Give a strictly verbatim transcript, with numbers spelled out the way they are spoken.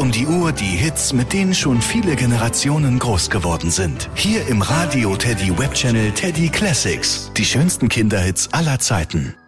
um die Uhr die Hits, mit denen schon viele Generationen groß geworden sind. Hier im Radio Teddy Webchannel Teddy Classics. Die schönsten Kinderhits aller Zeiten.